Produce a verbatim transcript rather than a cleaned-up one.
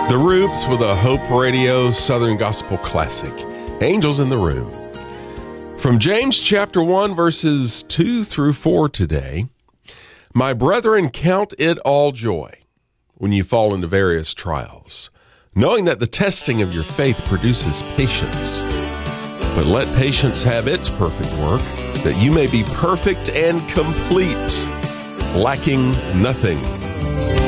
The Roots with a Hope Radio Southern Gospel Classic, Angels in the Room. From James chapter one, verses two through four today. My brethren, count it all joy when you fall into various trials, knowing that the testing of your faith produces patience. But let patience have its perfect work, that you may be perfect and complete, lacking nothing.